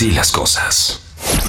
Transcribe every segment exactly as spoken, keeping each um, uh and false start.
Así las cosas.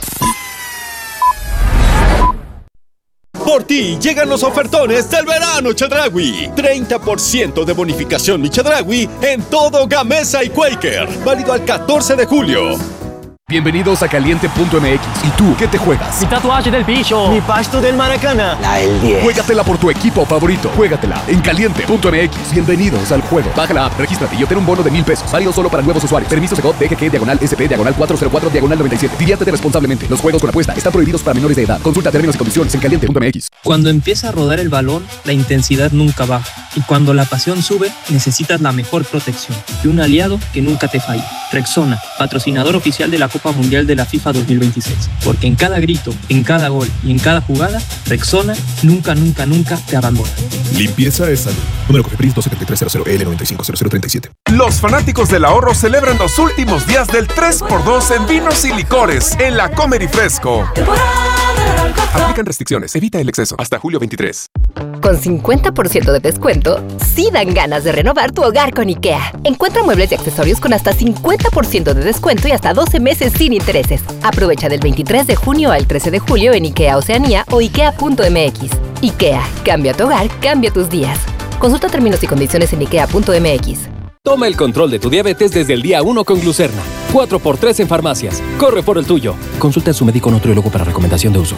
Por ti llegan los ofertones del verano Chedraui. treinta por ciento de bonificación Mi Chedraui en todo Gamesa y Quaker. Válido al catorce de julio. Bienvenidos a Caliente punto M X. ¿Y tú qué te juegas? Mi tatuaje del bicho. Mi pasto del Maracaná. La del diez. Juégatela por tu equipo favorito. Juégatela en Caliente punto M X. Bienvenidos al juego. Baja la app, regístrate y obtén un bono de mil pesos. Válido solo para nuevos usuarios. Permiso Segov D G G diagonal S P diagonal cuatro cero cuatro diagonal noventa y siete. Diviértete responsablemente. Los juegos con apuesta están prohibidos para menores de edad. Consulta términos y condiciones en Caliente punto M X. Cuando empieza a rodar el balón, la intensidad nunca baja. Y cuando la pasión sube, necesitas la mejor protección. Y un aliado que nunca te falle. Rexona, patrocinador oficial de la Copa Mundial de la FIFA dos mil veintiséis. Porque en cada grito, en cada gol y en cada jugada, Rexona nunca, nunca, nunca te abandona. Limpieza es salud. Número Cofepris dos siete tres cero cero L nueve cinco cero cero tres siete. Los fanáticos del ahorro celebran los últimos días del tres por dos en vinos y licores en la Comer y Fresco. Aplican restricciones. Evita el exceso. Hasta julio veintitrés. Con cincuenta por ciento de descuento, sí dan ganas de renovar tu hogar con IKEA. Encuentra muebles y accesorios con hasta cincuenta por ciento de descuento y hasta doce meses sin intereses. Aprovecha del veintitrés de junio al trece de julio en IKEA Oceanía o IKEA punto M X. IKEA, cambia tu hogar, cambia tus días. Consulta términos y condiciones en IKEA punto M X. Toma el control de tu diabetes desde el día uno con Glucerna. cuatro por tres en farmacias. Corre por el tuyo. Consulta a su médico o nutriólogo para recomendación de uso.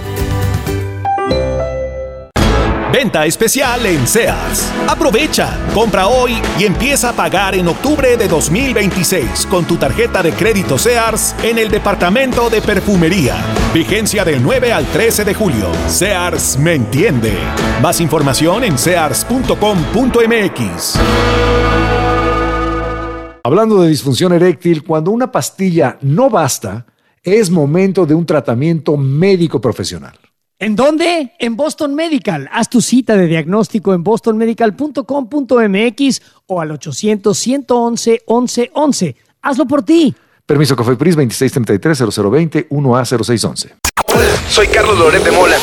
Venta especial en Sears. Aprovecha, compra hoy y empieza a pagar en octubre de dos mil veintiséis con tu tarjeta de crédito Sears en el departamento de perfumería. Vigencia del nueve al trece de julio. Sears me entiende. Más información en sears punto com punto M X. Hablando de disfunción eréctil, cuando una pastilla no basta, es momento de un tratamiento médico profesional. ¿En dónde? En Boston Medical. Haz tu cita de diagnóstico en boston medical punto com punto M X o al ochocientos, ciento once, once, once. Hazlo por ti. Permiso Cofepris veintiséis treinta y tres cero cero veinte uno A cero seis once. Hola, soy Carlos Loret de Mola.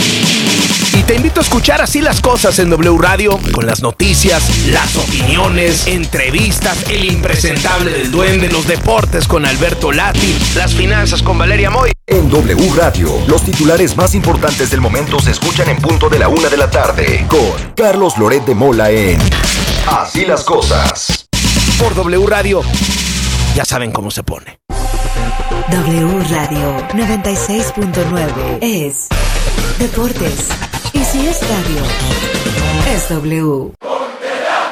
Y te invito a escuchar Así las Cosas en W Radio, con las noticias, las opiniones, entrevistas, el impresentable del duende, los deportes con Alberto Lati, las finanzas con Valeria Moy. En W Radio, los titulares más importantes del momento se escuchan en punto de la una de la tarde, con Carlos Loret de Mola en Así las Cosas. Por W Radio, ya saben cómo se pone. W Radio noventa y seis punto nueve es Deportes. Y si es radio, es W. Ponte la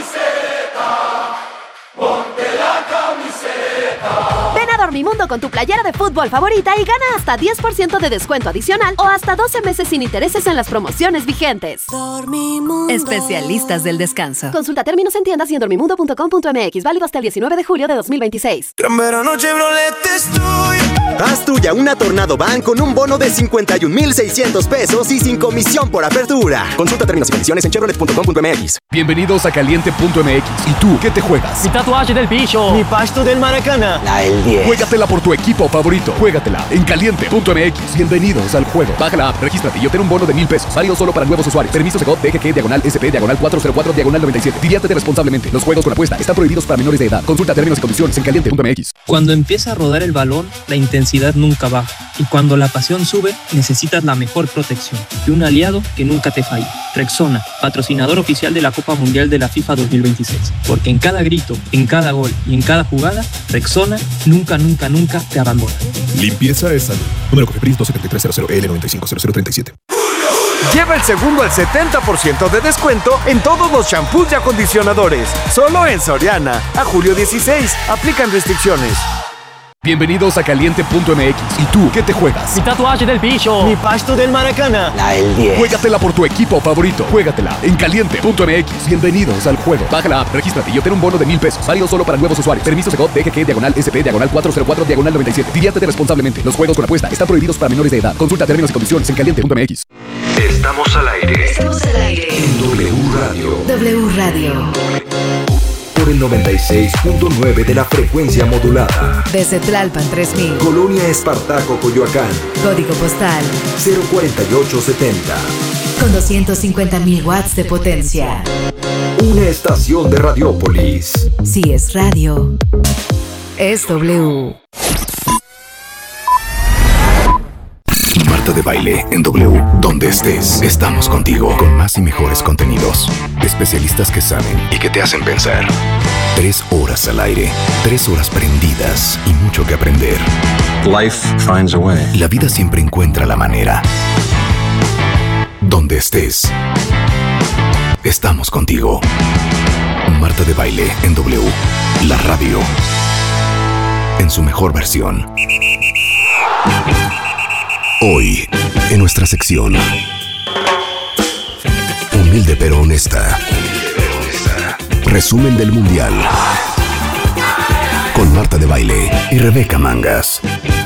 camiseta, ponte la camiseta. Ven a Dormimundo con tu playera de fútbol favorita y gana hasta diez por ciento de descuento adicional o hasta doce meses sin intereses en las promociones vigentes. Dormimundo. Especialistas del descanso. Consulta términos en tiendas y en dormimundo punto com punto M X. Válido hasta el diecinueve de julio de dos mil veintiséis. Gran verano Chevrolet estoy. Haz tuya una Tornado Van con un bono de cincuenta y un mil seiscientos pesos y sin comisión por apertura. Consulta términos y condiciones en chevrolet punto com punto M X. Bienvenidos a Caliente punto M X. ¿Y tú qué te juegas? Mi tatuaje del bicho. Mi pasto del Maracaná. La del diez. Juégatela por tu equipo favorito. Juégatela en Caliente punto M X. Bienvenidos al juego. Baja la app, regístrate y obtén un bono de mil pesos. Válido solo para nuevos usuarios. Permiso Segov D G G diagonal S P diagonal cuatro cero cuatro diagonal noventa y siete. Diviértete responsablemente. Los juegos con apuesta están prohibidos para menores de edad. Consulta términos y condiciones en Caliente punto M X. Cuando empieza a rodar el balón, la intensidad nunca baja. Y cuando la pasión sube, necesitas la mejor protección. Y un aliado que nunca te falle. Rexona, patrocinador oficial de la Copa Mundial de la FIFA dos mil veintiséis. Porque en cada grito, en cada gol y en cada jugada, Rexona nunca, nunca, nunca te abandona. Limpieza es salud. Número Cofepris dos siete tres cero cero L nueve cinco cero cero tres siete. Lleva el segundo al setenta por ciento de descuento en todos los shampoos y acondicionadores. Solo en Soriana. A julio dieciséis. Aplican restricciones. Bienvenidos a Caliente punto M X. ¿Y tú qué te juegas? Mi tatuaje del bicho. Mi pasto del Maracaná. La del diez. Juégatela por tu equipo favorito. Juégatela en Caliente punto M X. Bienvenidos al juego. Baja la app, regístrate y obtén un bono de mil pesos. Válido solo para nuevos usuarios. Permiso Segov D G G diagonal S P diagonal cuatro cero cuatro diagonal noventa y siete. Diviértete responsablemente. Los juegos con apuesta están prohibidos para menores de edad. Consulta términos y condiciones en Caliente punto M X. Estamos al aire. Estamos al aire. En W Radio. W Radio. Por el noventa y seis punto nueve de la frecuencia modulada. Desde Tlalpan tres mil. Colonia Espartaco, Coyoacán. Código postal cero cuarenta y ocho setenta. Con doscientos cincuenta mil watts de potencia. Una estación de Radiópolis. Si es radio, es W. Marta de Baile en W. Donde estés, estamos contigo con más y mejores contenidos. Especialistas que saben y que te hacen pensar. Tres horas al aire, tres horas prendidas y mucho que aprender. Life finds a way. La vida siempre encuentra la manera. Donde estés, estamos contigo. Marta de Baile en W. La radio en su mejor versión. Hoy, en nuestra sección Humilde pero honesta. Resumen del Mundial con Marta de Baile y Rebeca Mangas.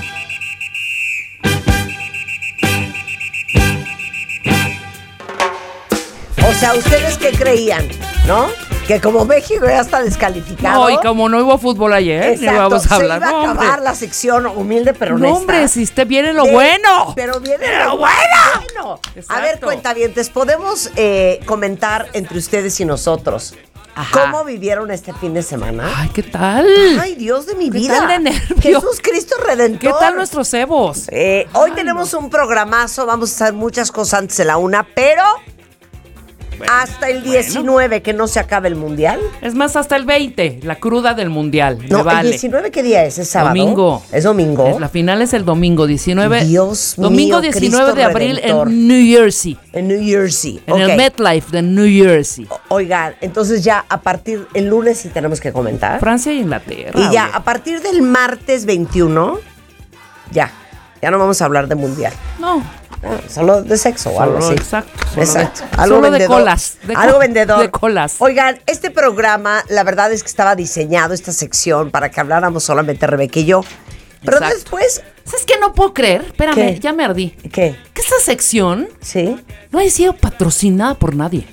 O sea, ¿ustedes qué creían? ¿No? Que como México ya está descalificado. No, y como no hubo fútbol ayer, exacto, ni vamos a hablar. Se iba a acabar hombre. la sección humilde pero honesta. No, hombre, si usted viene lo de, bueno. Pero viene pero lo bueno. bueno. A ver, cuentavientes, ¿podemos eh, comentar entre ustedes y nosotros Ajá. cómo vivieron este fin de semana? Ay, ¿qué tal? Ay, Dios de mi ¿Qué vida. tal de nervios? Jesús Cristo Redentor. ¿Qué tal nuestros cebos? Eh, hoy Ay, tenemos no. un programazo, vamos a hacer muchas cosas antes de la una, pero... Bueno, hasta el diecinueve, bueno. que no se acabe el Mundial. Es más, hasta el veinte, la cruda del Mundial. No, me vale. ¿el diecinueve qué día es? ¿Es sábado? Domingo. ¿Es domingo? Es, la final es el domingo diecinueve. Dios domingo mío, diecinueve Cristo de abril Redentor. en New Jersey. En New Jersey. En okay. el MetLife de New Jersey. O, oigan, entonces ya a partir el lunes sí tenemos que comentar. Francia y Inglaterra. Y ya, oye. a partir del martes veintiuno, ya, ya no vamos a hablar de Mundial. No. Ah, solo de sexo o algo así. Exacto. Solo exacto. De, algo solo vendedor. de colas. De algo co- vendedor. De colas. Oigan, este programa, la verdad es que estaba diseñado, esta sección, para que habláramos solamente Rebeca y yo. Pero exacto. después... ¿Sabes qué? No puedo creer. Espérame, ¿Qué? ya me ardí. ¿Qué? Que esta sección ¿Sí? no haya sido patrocinada por nadie.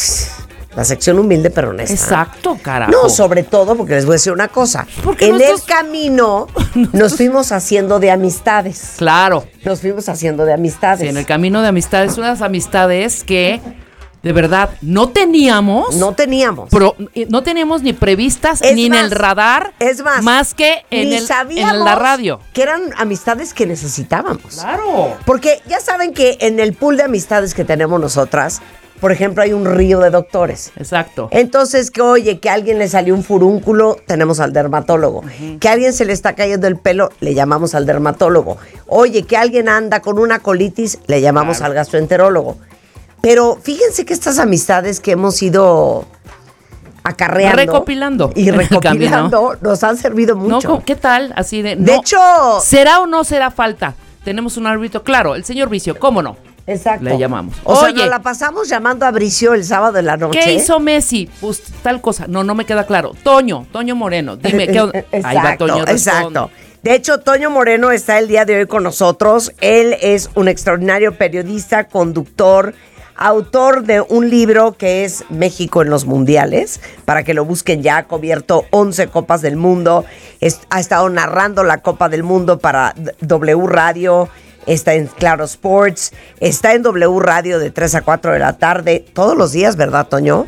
La sección humilde pero honesta. Exacto, carajo. No, sobre todo porque les voy a decir una cosa. En nuestros... el camino nos fuimos haciendo de amistades. Claro. Nos fuimos haciendo de amistades. Sí, en el camino de amistades, unas amistades que de verdad no teníamos. No teníamos. Pro, no teníamos ni previstas es ni más, en el radar. Es más. Más que en, ni el, sabíamos en la radio. Que eran amistades que necesitábamos. Claro. Porque ya saben que en el pool de amistades que tenemos nosotras, por ejemplo, hay un río de doctores. Exacto. Entonces, que oye, que a alguien le salió un furúnculo, tenemos al dermatólogo. Uh-huh. Que a alguien se le está cayendo el pelo, le llamamos al dermatólogo. Oye, que alguien anda con una colitis, le llamamos claro. al gastroenterólogo. Pero fíjense que estas amistades que hemos ido acarreando. Recopilando. Y recopilando nos han servido mucho. No, ¿qué tal? Así de. De no, hecho. ¿Será o no será falta? Tenemos un árbitro. Claro, el señor Vicio, ¿cómo no? Exacto. Le llamamos. O Oye, sea, nos la pasamos llamando a Bricio el sábado de la noche. ¿Qué hizo Messi? Pues tal cosa. No, no me queda claro. Toño, Toño Moreno. Dime, ¿qué onda? Exacto, ahí va Toño. Exacto. De hecho, Toño Moreno está el día de hoy con nosotros. Él es un extraordinario periodista, conductor, autor de un libro que es México en los Mundiales, para que lo busquen ya. Ha cubierto once Copas del Mundo. Es, ha estado narrando la Copa del Mundo para W Radio. Está en Claro Sports, está en W Radio de tres a cuatro de la tarde, todos los días, ¿verdad, Toño?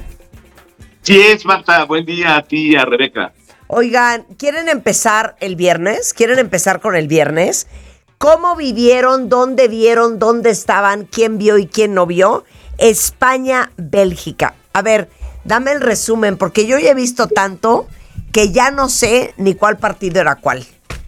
Sí es, Marta. Buen día a ti y a Rebeca. Oigan, ¿quieren empezar el viernes? ¿Quieren empezar con el viernes? ¿Cómo vivieron? ¿Dónde vieron? ¿Dónde estaban? ¿Quién vio y quién no vio? España-Bélgica. A ver, dame el resumen, porque yo ya he visto tanto que ya no sé ni cuál partido era cuál.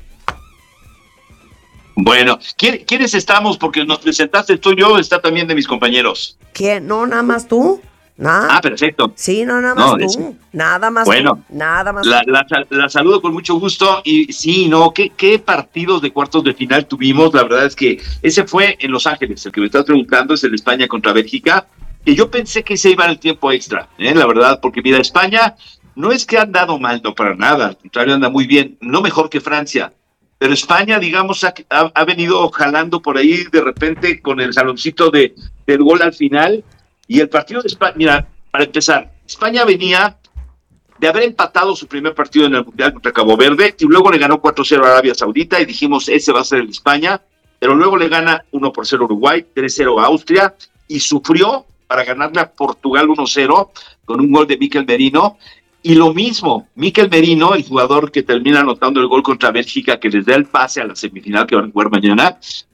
Bueno, ¿quiénes estamos? Porque nos presentaste tú y yo, está también de mis compañeros. ¿Quién? No, nada más tú. Nada. Ah, perfecto. Sí, no, nada más no, tú. Es... Nada más bueno, tú. Nada más la, tú. La, la saludo con mucho gusto. Y sí, no, ¿qué, qué partidos de cuartos de final tuvimos? La verdad es que ese fue en Los Ángeles. El que me estás preguntando es el España contra Bélgica. Y yo pensé que se iba al tiempo extra, ¿eh? La verdad, porque mira, España no es que ha andado mal, no para nada. Al contrario, anda muy bien. No mejor que Francia. Pero España, digamos, ha, ha, ha venido jalando por ahí de repente con el saloncito de, del gol al final. Y el partido de España, mira, para empezar, España venía de haber empatado su primer partido en el Mundial contra Cabo Verde y luego le ganó cuatro cero a Arabia Saudita y dijimos, ese va a ser el España. Pero luego le gana uno por cero a Uruguay, tres cero a Austria y sufrió para ganarle a Portugal uno cero con un gol de Mikel Merino. Y lo mismo, Mikel Merino, el jugador que termina anotando el gol contra Bélgica, que les da el pase a la semifinal que van a jugar mañana,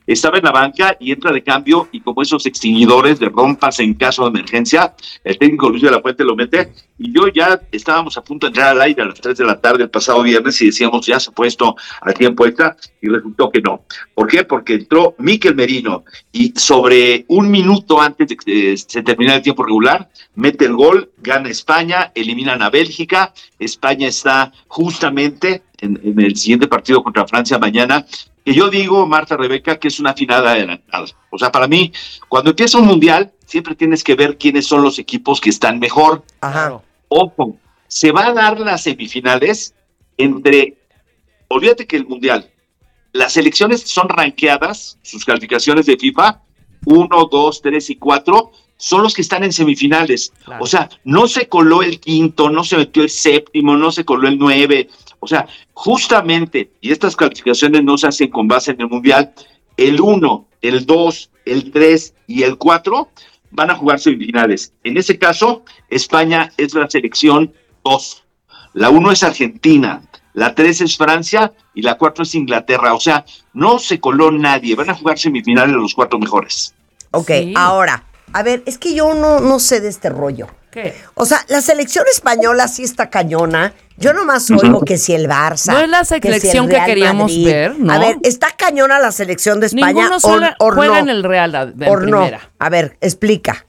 estaba en la banca y entra de cambio, y como esos extinguidores de rompas en caso de emergencia, el técnico Luis de la Fuente lo mete, y yo ya estábamos a punto de entrar al aire a las tres de la tarde el pasado viernes y decíamos, ya se ha puesto al tiempo extra, y resultó que no. ¿Por qué? Porque entró Mikel Merino, y sobre un minuto antes de que se terminara el tiempo regular, mete el gol, gana España, eliminan a Bélgica, España está justamente en, en el siguiente partido contra Francia mañana, que yo digo, Marta, Rebeca, que es una final adelantada. O sea, para mí, cuando empieza un mundial, siempre tienes que ver quiénes son los equipos que están mejor. Ajá. Ojo, se va a dar las semifinales entre, olvídate que el mundial, las selecciones son rankeadas, sus calificaciones de FIFA, uno, dos, tres y cuatro, son los que están en semifinales. Claro. O sea, no se coló el quinto, no se metió el séptimo, no se coló el nueve. O sea, justamente, y estas calificaciones no se hacen con base en el mundial, el uno, el dos, el tres y el cuatro van a jugar semifinales. En ese caso, España es la selección dos. La uno es Argentina, la tres es Francia y la cuatro es Inglaterra. O sea, no se coló nadie. Van a jugar semifinales los cuatro mejores. Ok, Sí. ahora, a ver, es que yo no, no sé de este rollo. ¿Qué? O sea, la selección española sí está cañona. Yo nomás oigo que si el Barça. No es la que si el selección que Real queríamos Madrid. ver, ¿no? A ver, ¿está cañona la selección de España Ninguno o, sola o juega no? en el Real la- en ¿O primera. no? A ver, explica.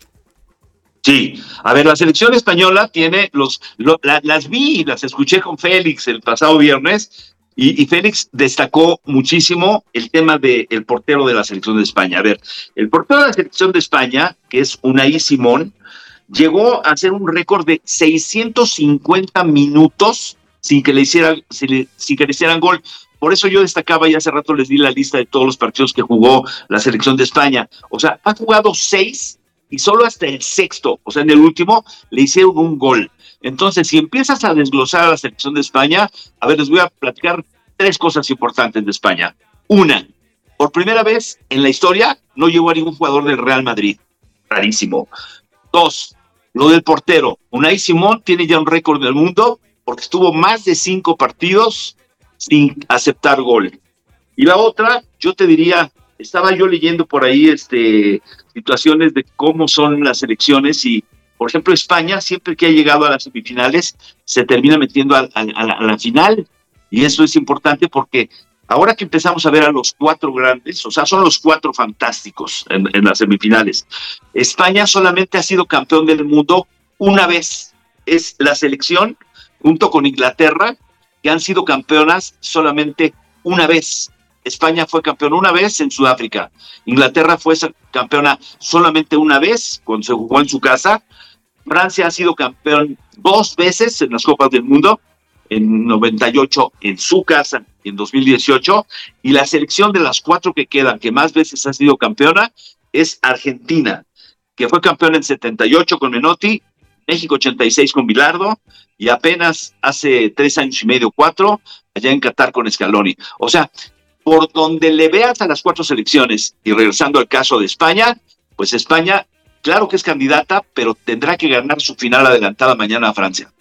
Sí, a ver, la selección española tiene los, lo- la- las vi y las escuché con Félix el pasado viernes, y, y Félix destacó muchísimo el tema del portero de la selección de España. A ver, el portero de la selección de España, que es Unai Simón, llegó a hacer un récord de seiscientos cincuenta minutos sin que le hicieran, sin, le- sin que le hicieran gol. Por eso yo destacaba, y hace rato les di la lista de todos los partidos que jugó la selección de España. O sea, ha jugado seis y solo hasta el sexto, o sea, en el último, le hicieron un gol. Entonces, si empiezas a desglosar a la selección de España, a ver, les voy a platicar tres cosas importantes de España. Una, por primera vez en la historia no llegó a ningún jugador del Real Madrid. Rarísimo. Dos, lo del portero. Unai Simón tiene ya un récord del mundo porque estuvo más de cinco partidos sin aceptar gol. Y la otra, yo te diría, estaba yo leyendo por ahí este, situaciones de cómo son las selecciones y, por ejemplo, España, siempre que ha llegado a las semifinales, se termina metiendo a, a- a la, a la final. Y eso es importante porque ahora que empezamos a ver a los cuatro grandes, o sea, son los cuatro fantásticos en, en las semifinales. España solamente ha sido campeón del mundo una vez. Es la selección, junto con Inglaterra, que han sido campeonas solamente una vez. España fue campeón una vez en Sudáfrica. Inglaterra fue campeona solamente una vez cuando se jugó en su casa. Francia ha sido campeón dos veces en las Copas del Mundo, en noventa y ocho en su casa, en dos mil dieciocho, y la selección de las cuatro que quedan, que más veces ha sido campeona, es Argentina, que fue campeona en setenta y ocho con Menotti, México ochenta y seis con Bilardo, y apenas hace tres años y medio, cuatro, allá en Qatar con Scaloni. O sea, por donde le veas a las cuatro selecciones, y regresando al caso de España, pues España, claro que es candidata, pero tendrá que ganar su final adelantada mañana a Francia.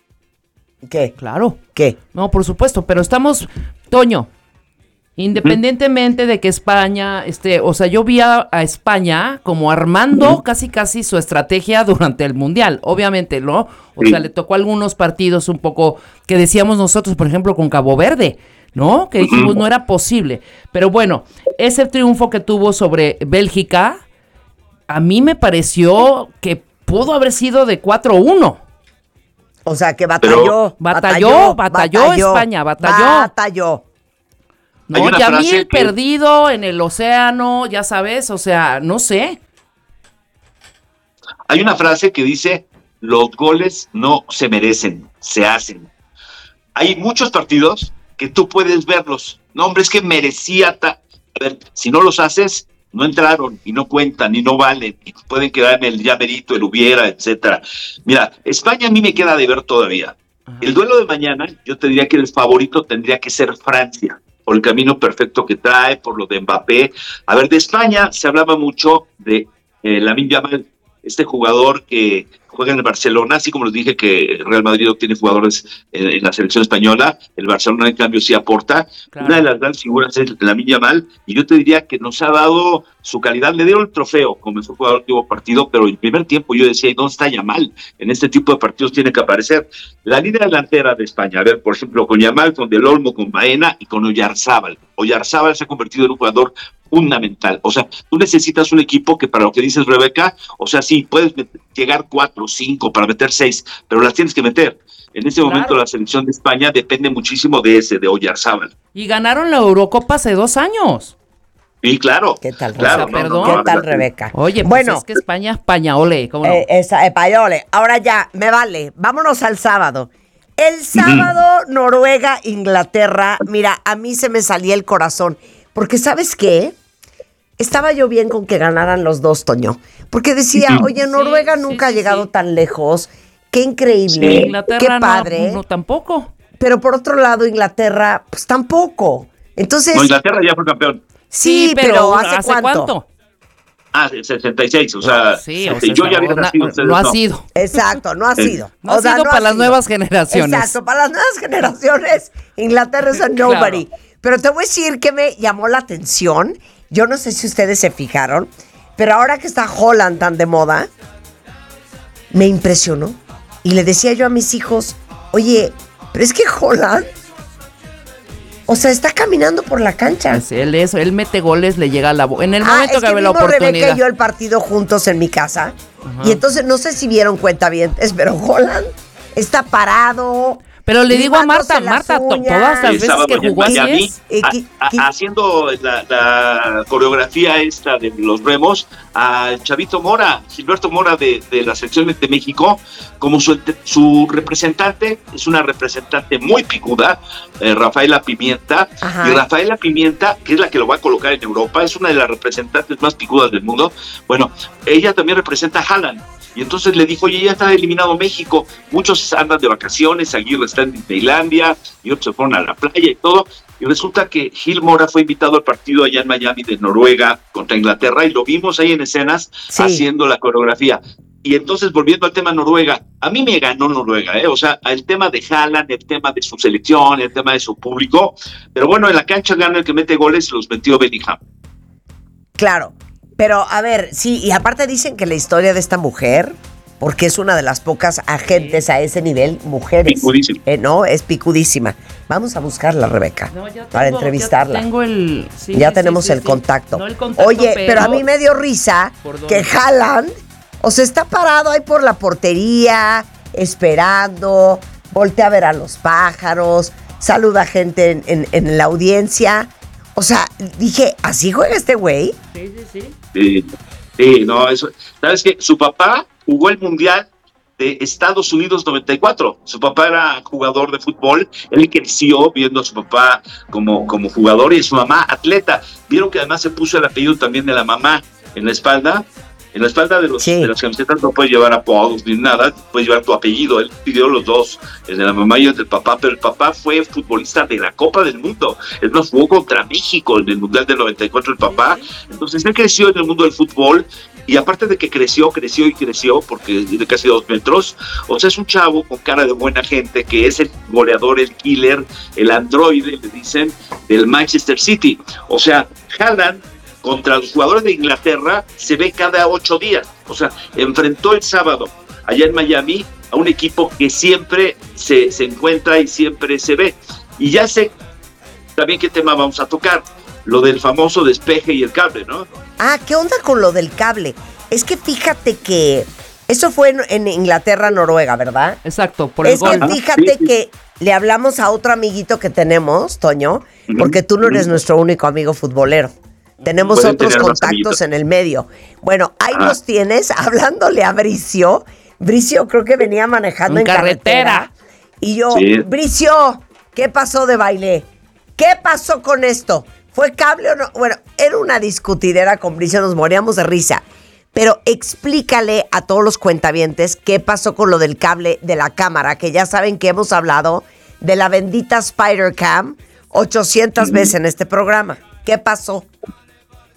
¿Qué? Claro. ¿Qué? No, por supuesto, pero estamos, Toño, independientemente de que España, este, o sea, yo vi a, a España como armando casi casi su estrategia durante el Mundial, obviamente, ¿no? O sea, le tocó algunos partidos un poco que decíamos nosotros, por ejemplo, con Cabo Verde, ¿no? Que dijimos no era posible. Pero bueno, ese triunfo que tuvo sobre Bélgica, a mí me pareció que pudo haber sido de cuatro uno. O sea, que batalló. Batalló, batalló España, batalló. Batalló. No, Yamil que... perdido en el océano, ya sabes, o sea, no sé. Hay una frase que dice, los goles no se merecen, se hacen. Hay muchos partidos que tú puedes verlos. No, hombre, es que merecía... Ta... A ver, si no los haces, no entraron y no cuentan y no valen y pueden quedar en el ya merito, el hubiera, etcétera. Mira, España a mí me queda de ver todavía. Ajá. El duelo de mañana, yo te diría que el favorito tendría que ser Francia, por el camino perfecto que trae, por lo de Mbappé. A ver, de España se hablaba mucho de eh, Lamine Yamal, este jugador que juega en el Barcelona, así como les dije que el Real Madrid no tiene jugadores en, en la selección española, el Barcelona en cambio sí aporta. Claro. Una de las grandes figuras es Lamine Yamal, y yo te diría que nos ha dado su calidad. Le dieron el trofeo como mejor jugador del último partido, pero en el primer tiempo yo decía, ¿dónde está Yamal? En este tipo de partidos tiene que aparecer. La línea delantera de España, a ver, por ejemplo, con Yamal, con Del Olmo, con Baena y con Oyarzábal. Oyarzábal se ha convertido en un jugador fundamental. O sea, tú necesitas un equipo que, para lo que dices, Rebeca, o sea, sí, puedes meter, llegar cuatro, cinco, para meter seis, pero las tienes que meter. En este claro. momento la selección de España depende muchísimo de ese, de Oyarzábal. Y ganaron la Eurocopa hace dos años. Sí, claro. ¿Qué tal, claro, o sea, perdón? ¿Qué tal, Rebeca? Oye, pues bueno, es que España, españole, ¿cómo no? Eh, esa, españole. Ahora ya, me vale. Vámonos al sábado. El sábado, uh-huh. Noruega, Inglaterra. Mira, a mí se me salía el corazón. Porque, ¿sabes qué? Estaba yo bien con que ganaran los dos, Toño. Porque decía, oye, Noruega sí, nunca sí, ha llegado sí. tan lejos. Qué increíble. Sí, Inglaterra qué padre. No, no, tampoco. Pero por otro lado, Inglaterra, pues tampoco. Entonces. No, Inglaterra ya fue campeón. Sí, sí pero, pero ¿hace, ¿hace cuánto? cuánto? Ah, sesenta y seis, o sea, sí, o sea yo ya había nacido. No, no ha sido. Exacto, no ha sido. No o ha sea, sido no para ha las sido. nuevas generaciones. Exacto, para las nuevas generaciones, Inglaterra es a nobody. Claro. Pero te voy a decir que me llamó la atención. Yo no sé si ustedes se fijaron, pero ahora que está Haaland tan de moda, me impresionó. Y le decía yo a mis hijos, oye, pero es que Haaland, o sea, está caminando por la cancha. Pues él es, él mete goles, le llega a la boca. En el ah, momento es que, que ve la oportunidad. oportunidad. Rebeca y yo el partido juntos en mi casa. Ajá. Y entonces no sé si vieron cuentavientes, pero Haaland está parado. Pero le digo a Marta, Marta, to, todas las veces que jugó así es. A, a, haciendo la, la coreografía esta de los remos, a Chavito Mora, Gilberto Mora de, de la selección de México, como su, su representante, es una representante muy picuda, eh, Rafaela Pimienta, Ajá. y Rafaela Pimienta, que es la que lo va a colocar en Europa, es una de las representantes más picudas del mundo. Bueno, ella también representa a Haaland. Y entonces le dijo, oye, ya está eliminado México, muchos andan de vacaciones, Aguirre está en Tailandia, y otros se fueron a la playa y todo, y resulta que Gil Mora fue invitado al partido allá en Miami de Noruega contra Inglaterra, y lo vimos ahí en escenas sí. haciendo la coreografía. Y entonces, volviendo al tema Noruega, a mí me ganó Noruega, ¿eh? O sea, el tema de Haaland, el tema de su selección, el tema de su público, pero bueno, en la cancha gana el que mete goles, los metió Bellingham. Claro. Pero, a ver, sí, y aparte dicen que la historia de esta mujer, porque es una de las pocas agentes a ese nivel, mujeres. Picudísima. Eh, no, es picudísima. Vamos a buscarla, Rebeca, no, tengo, para entrevistarla. Ya tengo el... Sí, ya sí, tenemos sí, el sí, contacto. No el contacto. Oye, pero... pero a mí me dio risa que Haaland, o sea, está parado ahí por la portería, esperando, voltea a ver a los pájaros, saluda a gente en, en, en la audiencia. O sea, dije, ¿así juega este güey? Sí, sí, sí. Sí, sí, no, eso. ¿Sabes qué? Su papá jugó el Mundial de Estados Unidos noventa y cuatro. Su papá era jugador de fútbol. Él creció viendo a su papá como, como jugador y su mamá atleta. Vieron que además se puso el apellido también de la mamá en la espalda. En la espalda de, los, sí. de las camisetas no puedes llevar apodos ni nada, puedes llevar tu apellido. Él pidió los dos, el de la mamá y el del papá, pero el papá fue futbolista de la Copa del Mundo. Él nos jugó contra México en el Mundial del noventa y cuatro, el papá. Entonces él creció en el mundo del fútbol y aparte de que creció, creció y creció porque de casi dos metros. O sea, es un chavo con cara de buena gente que es el goleador, el killer, el androide, le dicen, del Manchester City. O sea, Haaland contra los jugadores de Inglaterra se ve cada ocho días. O sea, enfrentó el sábado allá en Miami a un equipo que siempre se, se encuentra y siempre se ve. Y ya sé también qué tema vamos a tocar, lo del famoso despeje y el cable, ¿no? Ah, ¿qué onda con lo del cable? Es que fíjate que eso fue en, en Inglaterra, Noruega, ¿verdad? Exacto, por el es gol. Es que fíjate sí, sí. que le hablamos a otro amiguito que tenemos, Toño, uh-huh. porque tú no eres uh-huh. nuestro único amigo futbolero. Tenemos Pueden otros contactos en el medio. Bueno, ahí ah. los tienes, hablándole a Bricio. Bricio creo que venía manejando en, en carretera. carretera. Y yo, sí. Bricio, ¿qué pasó de baile? ¿Qué pasó con esto? ¿Fue cable o no? Bueno, era una discutidera con Bricio, nos moríamos de risa. Pero explícale a todos los cuentavientes qué pasó con lo del cable de la cámara, que ya saben que hemos hablado de la bendita Spider-Cam ochocientas mm. veces en este programa. ¿Qué pasó?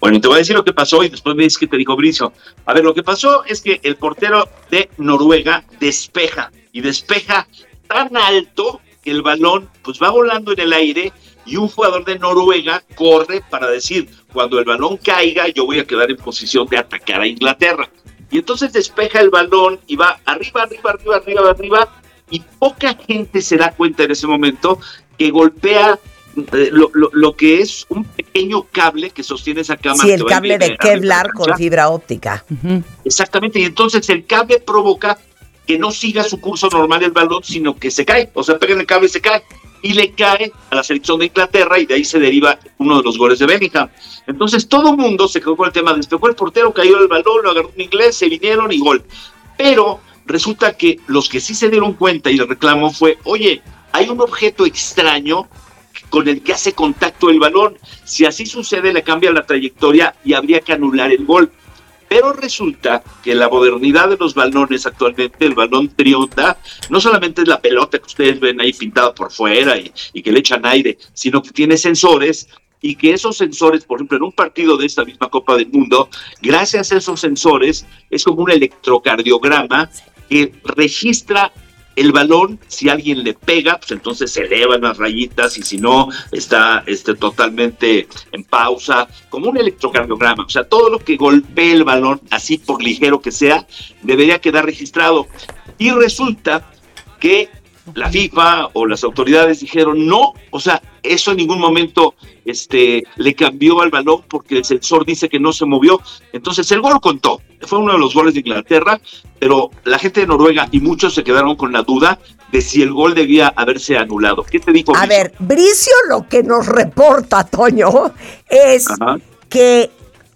Bueno, te voy a decir lo que pasó y después me dices qué te dijo Bricio. A ver, lo que pasó es que el portero de Noruega despeja, y despeja tan alto que el balón pues va volando en el aire, y un jugador de Noruega corre para decir, cuando el balón caiga, yo voy a quedar en posición de atacar a Inglaterra. Y entonces despeja el balón y va arriba, arriba, arriba, arriba, arriba, y poca gente se da cuenta en ese momento que golpea eh, lo, lo, lo que es un pequeño cable que sostiene esa cámara. Sí, el cable de Kevlar con fibra óptica. Uh-huh. Exactamente, y entonces el cable provoca que no siga su curso normal el balón, sino que se cae, o sea, pega en el cable y se cae, y le cae a la selección de Inglaterra, y de ahí se deriva uno de los goles de Bellingham. Entonces todo el mundo se quedó con el tema, despejó el portero, cayó el balón, lo agarró un inglés, se vinieron y gol. Pero resulta que los que sí se dieron cuenta y el reclamo fue, oye, hay un objeto extraño con el que hace contacto el balón. Si así sucede, le cambia la trayectoria y habría que anular el gol. Pero resulta que la modernidad de los balones actualmente, el balón trionda, no solamente es la pelota que ustedes ven ahí pintada por fuera y, y que le echan aire, sino que tiene sensores, y que esos sensores, por ejemplo, en un partido de esta misma Copa del Mundo, gracias a esos sensores, es como un electrocardiograma que registra el balón. Si alguien le pega, pues entonces se elevan las rayitas, y si no, está este, totalmente en pausa, como un electrocardiograma. O sea, todo lo que golpee el balón, así por ligero que sea, debería quedar registrado. Y resulta que la FIFA o las autoridades dijeron no, o sea, eso en ningún momento este, le cambió al balón, porque el sensor dice que no se movió. Entonces el gol contó, fue uno de los goles de Inglaterra, pero la gente de Noruega y muchos se quedaron con la duda de si el gol debía haberse anulado. ¿Qué te dijo? A Bricio? ver, Bricio lo que nos reporta, Toño, es Ajá. que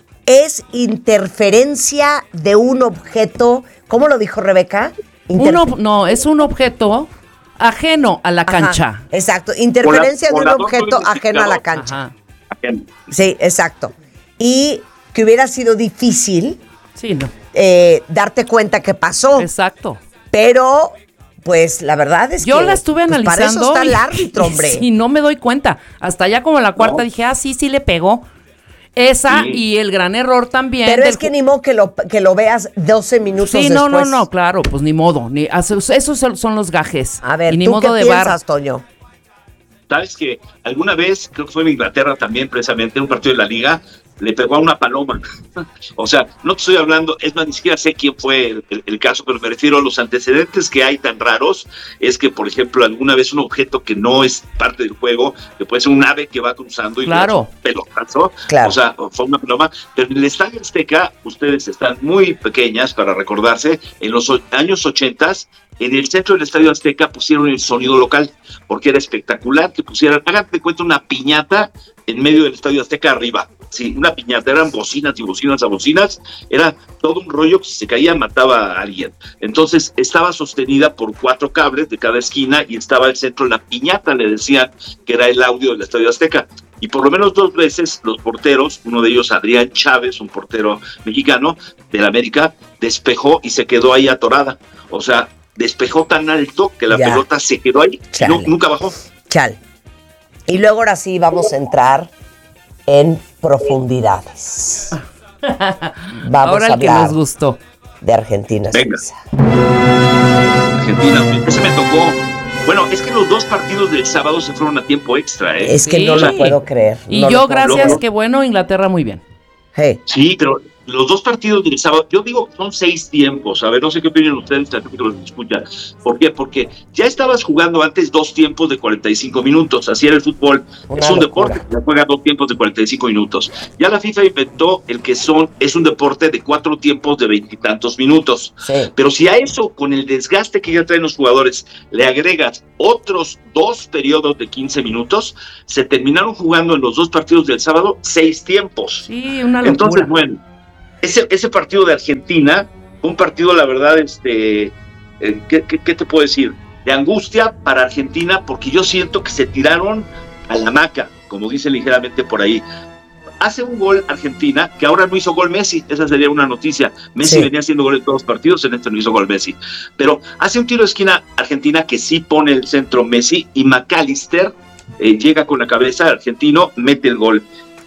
es interferencia de un objeto, ¿cómo lo dijo Rebeca? Interfer- un ob- no, es un objeto ajeno a la cancha. Ajá, exacto, interferencia de un objeto ajeno a la cancha. Ajá. Sí, exacto. Y que hubiera sido difícil sí, no. eh, darte cuenta que pasó. Exacto. Pero, pues, la verdad es Yo que... la estuve pues, analizando. para eso está y, el árbitro, hombre. Y no me doy cuenta. Hasta ya como la cuarta no. dije, ah, sí, sí le pegó. Esa sí. Y el gran error también. Pero del... es que ni modo que lo, que lo veas doce minutos sí, después. Sí, no, no, no, claro, pues ni modo. Ni, esos son los gajes. A ver, y ni ¿tú modo qué de piensas, bar. Toño? Sabes que alguna vez, creo que fue en Inglaterra también, precisamente, en un partido de la Liga, le pegó a una paloma. O sea, no te estoy hablando, es más, ni siquiera sé quién fue el, el, el caso, pero me refiero a los antecedentes que hay tan raros. Es que, por ejemplo, alguna vez un objeto que no es parte del juego, que puede ser un ave que va cruzando y claro. un pelotazo, claro. o sea, fue una paloma. Pero en el Estadio Azteca, ustedes están muy pequeñas para recordarse, en los años ochentas, en el centro del Estadio Azteca pusieron el sonido local, porque era espectacular que pusieran, háganme de cuenta, una piñata en medio del Estadio Azteca arriba. Sí, una piñata, eran bocinas y bocinas a bocinas, era todo un rollo que si se caía mataba a alguien. Entonces estaba sostenida por cuatro cables de cada esquina y estaba al centro la piñata, le decían que era el audio del Estadio Azteca. Y por lo menos dos veces los porteros, uno de ellos Adrián Chávez, un portero mexicano del América, despejó y se quedó ahí atorada. O sea, despejó tan alto que la ya. pelota se quedó ahí, no, nunca bajó. Chal. Y luego ahora sí vamos a entrar en profundidades. Vamos ahora a el hablar que nos gustó de Argentina. Venga. Argentina, ese me tocó. Bueno, es que los dos partidos del sábado se fueron a tiempo extra, ¿eh? Es que sí. no lo puedo creer. Y no yo, gracias, que bueno, Inglaterra muy bien. Hey. Sí, pero los dos partidos del sábado, yo digo, son seis tiempos. A ver, no sé qué opinan ustedes, la gente que los escucha. ¿Por qué? Porque ya estabas jugando antes dos tiempos de cuarenta y cinco minutos. Así era el fútbol. Una es un locura. Deporte, ya juega dos tiempos de cuarenta y cinco minutos. Ya la FIFA inventó el que son, es un deporte de cuatro tiempos de veintitantos minutos. Sí. Pero si a eso, con el desgaste que ya traen los jugadores, le agregas otros dos periodos de quince minutos, se terminaron jugando en los dos partidos del sábado seis tiempos. Sí, una locura. Entonces, bueno, Ese, ese partido de Argentina fue un partido, la verdad, este, eh, ¿qué, qué, ¿qué te puedo decir? De angustia para Argentina, porque yo siento que se tiraron a la hamaca, como dice ligeramente por ahí. Hace un gol Argentina, que ahora no hizo gol Messi, esa sería una noticia. Messi sí. venía haciendo gol en todos los partidos, en este no hizo gol Messi. Pero hace un tiro de esquina Argentina que sí pone el centro Messi, y McAllister eh, llega con la cabeza argentino, mete el gol.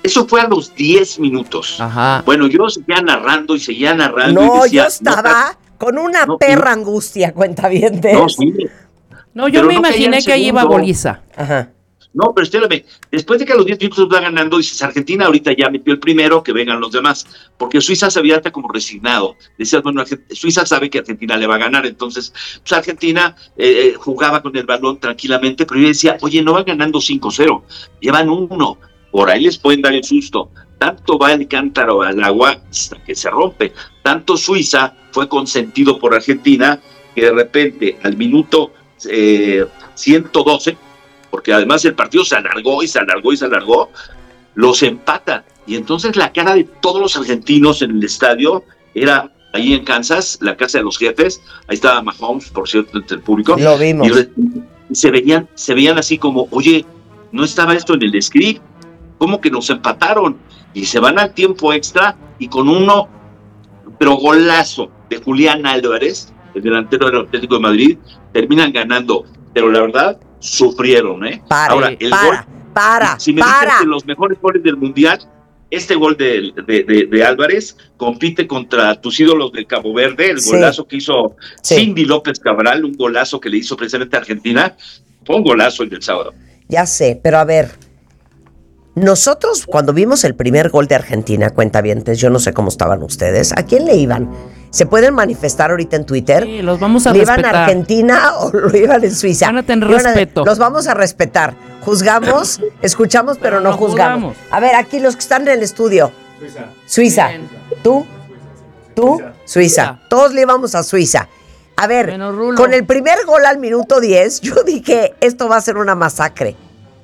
Eso fue a los diez minutos. Ajá. Bueno, yo seguía narrando y seguía narrando. No, y decía, yo estaba no, con una no, perra angustia, cuentavientes. No, sí. No, yo Pero me no caía imaginé el que ahí iba segundo. Goliza. Ajá. No, pero espérame, después de que a los diez minutos va ganando, dices, Argentina ahorita ya metió el primero, que vengan los demás, porque Suiza se había hasta como resignado, decías, bueno, Suiza sabe que Argentina le va a ganar, entonces, pues Argentina eh, jugaba con el balón tranquilamente, pero yo decía, oye, no van ganando cinco cero, llevan uno, por ahí les pueden dar el susto, tanto va el cántaro al agua hasta que se rompe, tanto Suiza fue consentido por Argentina, que de repente, al minuto eh, ciento doce, porque además el partido se alargó y se alargó y se alargó, los empata. Y entonces la cara de todos los argentinos en el estadio era, ahí en Kansas, la casa de los jefes, ahí estaba Mahomes, por cierto, entre el público. Lo vimos. Y se veían, se veían así como, oye, no estaba esto en el script, ¿cómo que nos empataron? Y se van al tiempo extra y con uno, pero golazo de Julián Álvarez, el delantero del Atlético de Madrid, terminan ganando. Pero la verdad, sufrieron, ¿eh? Para, Ahora, el para, gol, para, si me para. dices que los mejores goles del Mundial, este gol de, de, de, de Álvarez compite contra tus ídolos de Cabo Verde, el Sí. golazo que hizo Sí. Cindy López Cabral, un golazo que le hizo precisamente a Argentina, fue un golazo el del sábado. Ya sé, pero a ver, nosotros cuando vimos el primer gol de Argentina, cuentavientes, yo no sé cómo estaban ustedes, ¿a quién le iban? ¿Se pueden manifestar ahorita en Twitter? Sí, los vamos a ¿Le iban respetar. a Argentina o lo iban en Suiza? Van a tener Iban respeto. Los vamos a respetar. Juzgamos, escuchamos, pero, Pero no, no juzgamos. juzgamos. A ver, aquí los que están en el estudio. Suiza. Suiza. Bien. ¿Tú? ¿Tú? Suiza. Suiza. Todos le íbamos a Suiza. A ver, Menos Rulo. con el primer gol al minuto diez, yo dije, esto va a ser una masacre.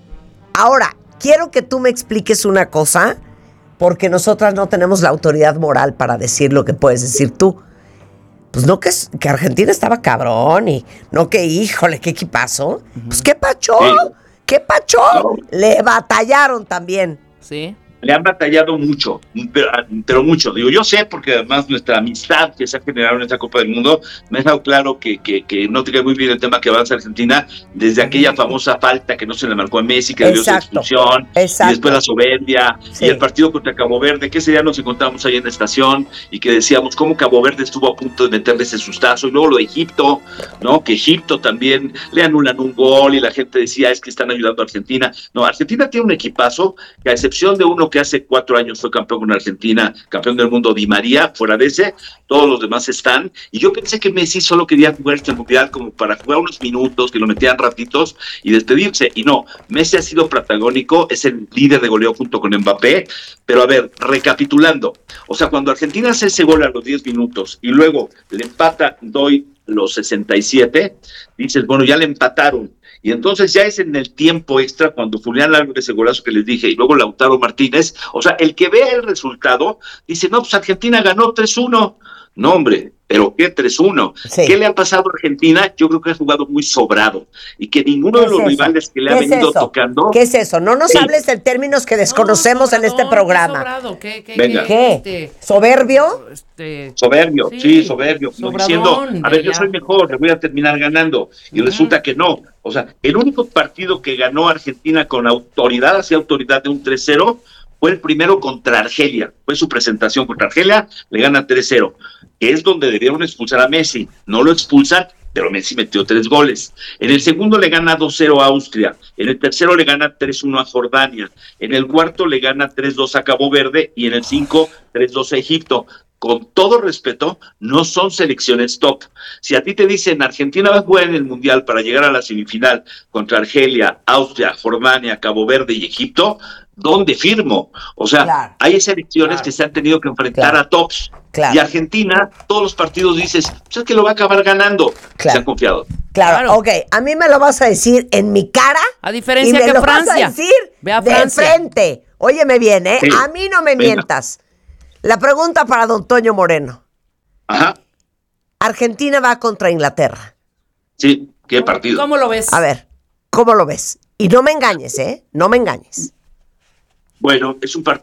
Ahora, quiero que tú me expliques una cosa, porque nosotras no tenemos la autoridad moral para decir lo que puedes decir tú. Pues no que, es- que Argentina estaba cabrón y no que, híjole, qué equipazo. Pues qué pacho, Sí. qué pacho. No. Le batallaron también. Sí. Le han batallado mucho, pero, pero mucho. Digo, yo sé, porque además nuestra amistad que se ha generado en esta Copa del Mundo me ha dejado claro que, que, que no te cae muy bien el tema que avanza Argentina desde aquella famosa falta que no se le marcó a Messi, que le dio su Exacto, expulsión, exacto. y después la soberbia, Sí. y el partido contra Cabo Verde, que ese día nos encontramos ahí en la estación y que decíamos cómo Cabo Verde estuvo a punto de meterle ese sustazo, y luego lo de Egipto, ¿no? Que Egipto también le anulan un gol y la gente decía, es que están ayudando a Argentina. No, Argentina tiene un equipazo que a excepción de uno que hace cuatro años fue campeón con Argentina, campeón del mundo, Di María, fuera de ese, todos los demás están, y yo pensé que Messi solo quería jugar este mundial como para jugar unos minutos, que lo metían ratitos y despedirse, y no, Messi ha sido protagónico, es el líder de goleo junto con Mbappé, pero a ver, recapitulando, o sea, cuando Argentina hace ese gol a los diez minutos y luego le empata Doy los sesenta y siete, dices, bueno, ya le empataron, y entonces ya es en el tiempo extra cuando Julián Álvarez, ese golazo que les dije, y luego Lautaro Martínez, o sea, el que vea el resultado, dice, no, pues Argentina ganó tres uno. No, hombre, pero ¿qué tres uno? Sí. ¿Qué le ha pasado a Argentina? Yo creo que ha jugado muy sobrado, y que ninguno ¿Qué de los es eso? rivales que le ha ¿Qué es venido eso? tocando... ¿Qué es eso? No nos Sí. hables en términos que desconocemos en este programa. Sobrado, ¿qué, qué, Venga. ¿Qué? este, ¿Soberbio? este, Soberbio, Sí, sí, soberbio, como sobradón diciendo, a de ver, yo allá. soy mejor, le voy a terminar ganando, y resulta que no. O sea, el único partido que ganó Argentina con autoridad, hacia autoridad de un tres cero, fue el primero contra Argelia, fue su presentación contra Argelia, le gana tres cero, que es donde debieron expulsar a Messi, no lo expulsan, pero Messi metió tres goles. En el segundo le gana dos cero a Austria, en el tercero le gana tres uno a Jordania, en el cuarto le gana tres dos a Cabo Verde y en el cinco tres dos a Egipto. Con todo respeto, no son selecciones top. Si a ti te dicen Argentina va a jugar en el Mundial para llegar a la semifinal contra Argelia, Austria, Jordania, Cabo Verde y Egipto, ¿dónde firmo? O sea, Claro. hay selecciones Claro. que se han tenido que enfrentar Claro. a tops. Claro. Y Argentina, todos los partidos dices, pues es que lo va a acabar ganando. Claro. Se han confiado. Claro, Claro. ok. A mí me lo vas a decir en mi cara. A Y diferencia me que lo vas Francia. a decir Ve a de Francia. frente. Óyeme bien, ¿eh? Sí. A mí no me Venga. mientas. La pregunta para don Toño Moreno. Ajá, Argentina va contra Inglaterra. sí, qué partido. ¿Cómo lo ves? A ver, ¿cómo lo ves? Y no me engañes, ¿eh? No me engañes. Bueno, es un partido